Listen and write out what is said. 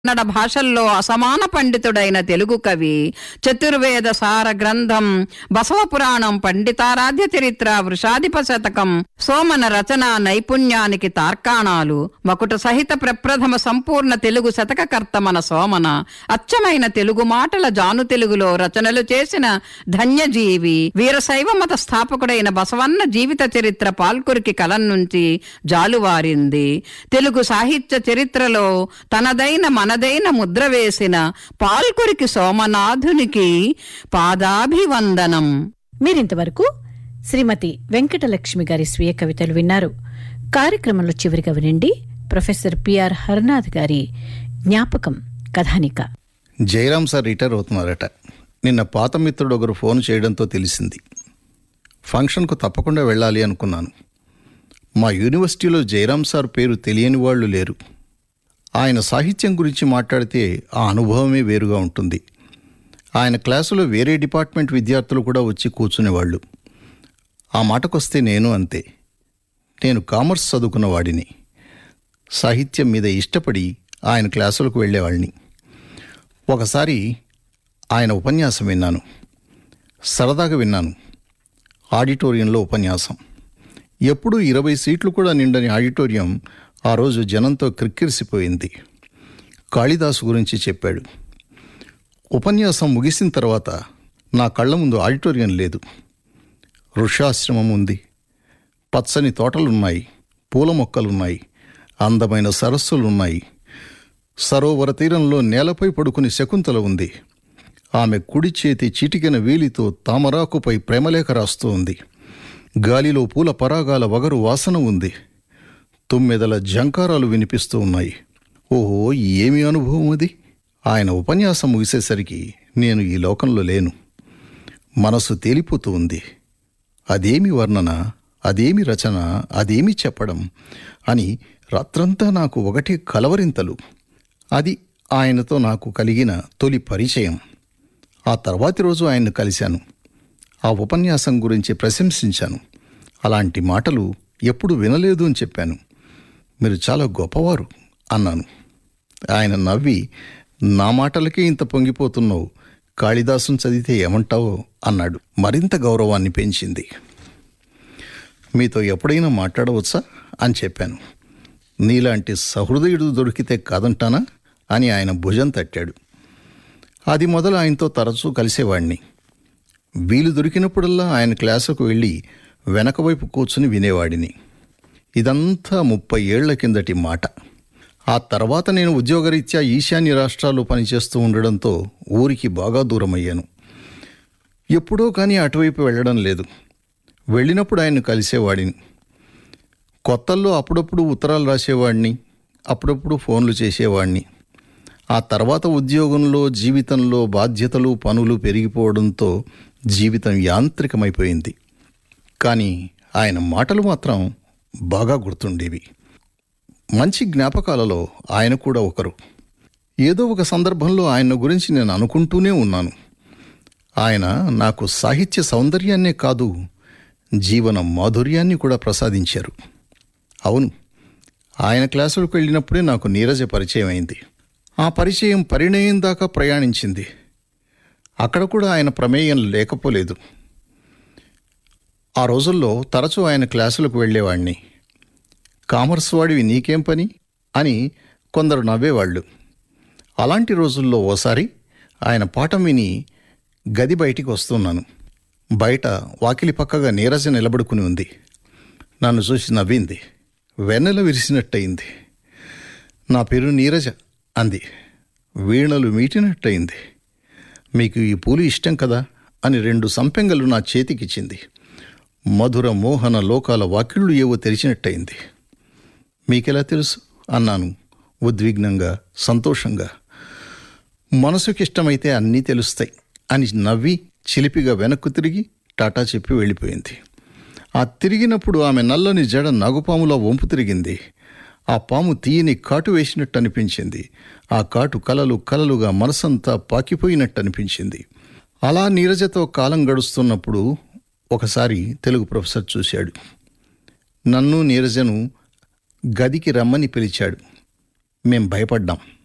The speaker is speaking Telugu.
కన్నడ భాషల్లో అసమాన పండితుడైన తెలుగు కవి, చతుర్వేద సార గ్రంథం, బసవపురాణం, పండితారాధ్య చరిత్ర, వృషాధిప శతకం, సోమన రచన నైపుణ్యానికి తార్కాణాలు, మకుట సహిత ప్రప్రథమ సంపూర్ణ తెలుగు శతకకర్త మన సోమన, అచ్చమైన తెలుగు మాటల జాను తెలుగులో రచనలు చేసిన ధన్యజీవి, వీరశైవ మత స్థాపకుడైన బసవన్న జీవిత చరిత్ర పాల్కురికి కలం నుంచి జాలువారింది. తెలుగు సాహిత్య చరిత్రలో తనదైన మనదైన ముద్ర వేసిన పాల్కురికి సోమనాథునికి పాదాభివందనం. మీరింతవరకు శ్రీమతి వెంకటలక్ష్మి గారి స్వీయ కవితలు విన్నారు. కార్యక్రమంలో చివరిగా వినండి ప్రొఫెసర్ పిఆర్ హరనాథ్ గారి జ్ఞాపకం కథానిక. Jayaram sir retire అవుతున్నారట. నిన్న పాత మిత్రుడు ఒకరు ఫోన్ చేయడంతో తెలిసింది. ఫంక్షన్కు తప్పకుండా వెళ్ళాలి అనుకున్నాను. మా యూనివర్సిటీలో జయరాం సార్ పేరు తెలియని వాళ్ళు లేరు. ఆయన సాహిత్యం గురించి మాట్లాడితే ఆ అనుభవమే వేరుగా ఉంటుంది. ఆయన క్లాసులో వేరే డిపార్ట్మెంట్ విద్యార్థులు కూడా వచ్చి కూర్చునేవాళ్ళు. ఆ మాటకొస్తే నేను అంతే. నేను కామర్స్ చదువుకున్న వాడిని. సాహిత్యం మీద ఇష్టపడి ఆయన క్లాసులకు వెళ్ళేవాడిని. ఒకసారి ఆయన ఉపన్యాసం విన్నాను. సరదాగా విన్నాను. ఆడిటోరియంలో ఉపన్యాసం. ఎప్పుడూ 20 సీట్లు కూడా నిండని ఆడిటోరియం ఆ రోజు జనంతో క్రిక్కిరిసిపోయింది. కాళిదాసు గురించి చెప్పాడు. ఉపన్యాసం ముగిసిన తర్వాత నా కళ్ళ ముందు ఆడిటోరియం లేదు. ఋష్యాశ్రమం ఉంది. పచ్చని తోటలున్నాయి, పూల మొక్కలున్నాయి, అందమైన సరస్సులున్నాయి. సరోవర తీరంలో నేలపై పడుకుని శకుంతల ఉంది. ఆమె కుడి చేతి చిటికెన వేలితో తామరాకుపై ప్రేమలేఖ రాస్తూ ఉంది. గాలిలో పూల పరాగాల వగరు వాసన ఉంది. తుమ్మెదల జంకారాలు వినిపిస్తూ ఉన్నాయి. ఓహో, ఏమి అనుభవం అది! ఆయన ఉపన్యాసం ముగిసేసరికి నేను ఈ లోకంలో లేను. మనసు తేలిపోతూ ఉంది. అదేమి వర్ణన, అదేమి రచన, అదేమి చెప్పడం అని రాత్రంతా నాకు ఒకటే కలవరింతలు. అది ఆయనతో నాకు కలిగిన తొలి పరిచయం. ఆ తర్వాతి రోజు ఆయన్ను కలిశాను. ఆ ఉపన్యాసం గురించి ప్రశంసించాను. అలాంటి మాటలు ఎప్పుడు వినలేదు అని చెప్పాను. మీరు చాలా గొప్పవారు అన్నాను. ఆయన నవ్వి, నా మాటలకే ఇంత పొంగిపోతున్నావు, కాళిదాసును చదివితే ఏమంటావో అన్నాడు. మరింత గౌరవాన్ని పెంచింది. మీతో ఎప్పుడైనా మాట్లాడవచ్చా అని చెప్పాను. నీలాంటి సహృదయుడు దొరికితే కాదంటానా అని ఆయన భుజం తట్టాడు. అది మొదలు ఆయనతో తరచూ కలిసేవాణ్ణి. వీలు దొరికినప్పుడల్లా ఆయన క్లాసుకు వెళ్ళి వెనకవైపు కూర్చుని వినేవాడిని. ఇదంతా 30 ఏళ్ల కిందటి మాట. ఆ తర్వాత నేను ఉద్యోగరీత్యా ఈశాన్య రాష్ట్రాల్లో పనిచేస్తూ ఉండడంతో ఊరికి బాగా దూరమయ్యాను. ఎప్పుడో కానీ అటువైపు వెళ్ళడం లేదు. వెళ్ళినప్పుడు ఆయన్ను కలిసేవాడిని. కొత్తల్లో అప్పుడప్పుడు ఉత్తరాలు రాసేవాడిని, అప్పుడప్పుడు ఫోన్లు చేసేవాడిని. ఆ తర్వాత ఉద్యోగంలో, జీవితంలో బాధ్యతలు, పనులు పెరిగిపోవడంతో జీవితం యాంత్రికమైపోయింది. కానీ ఆయన మాటలు మాత్రం బాగా గుర్తుండేవి. మంచి జ్ఞాపకాలలో ఆయన కూడా ఒకరు. ఏదో ఒక సందర్భంలో ఆయన గురించి నేను అనుకుంటూనే ఉన్నాను. ఆయన నాకు సాహిత్య సౌందర్యాన్నే కాదు, జీవన మాధుర్యాన్ని కూడా ప్రసాదించారు. అవును, ఆయన క్లాసులకు వెళ్ళినప్పుడే నాకు నీరజ పరిచయం అయింది. ఆ పరిచయం పరిణయం దాకా ప్రయాణించింది. అక్కడ కూడా ఆయన ప్రమేయం లేకపోలేదు. ఆ రోజుల్లో తరచూ ఆయన క్లాసులకు వెళ్ళేవాడిని. కామర్స్ వాడివి నీకేం పని అని కొందరు నవ్వేవాళ్ళు. అలాంటి రోజుల్లో ఓసారి ఆయన పాఠం విని గది బయటికి వస్తున్నాను. బయట వాకిలి పక్కగా నీరజ నిలబడుకుని ఉంది. నన్ను చూసి నవ్వింది. వెన్నెల విరిసినట్టయింది. నా పేరు నీరజ అంది. వీణలు మీటినట్టయింది. మీకు ఈ పూలు ఇష్టం కదా అని 2 సంపెంగలు నా చేతికిచ్చింది. మధుర మోహన లోకాల వాకిళ్ళు ఏవో తెరిచినట్టయింది. మీకెలా తెలుసు అన్నాను ఉద్విగ్నంగా, సంతోషంగా. మనసుకిష్టమైతే అన్నీ తెలుస్తాయి అని నవ్వి చిలిపిగా వెనక్కు తిరిగి టాటా చెప్పి వెళ్ళిపోయింది. ఆ తిరిగినప్పుడు ఆమె నల్లని జడ నాగుపాములా వంపు తిరిగింది. ఆ పాము తీయని కాటు వేసినట్టు అనిపించింది. ఆ కాటు కలలు కలలుగా మనసంతా పాకిపోయినట్టు అనిపించింది. అలా నీరజతో కాలం గడుస్తున్నప్పుడు ఒకసారి తెలుగు ప్రొఫెసర్ చూశాడు. నన్ను, నీరజను గదికి రమ్మని పిలిచాడు. మేం భయపడ్డాం.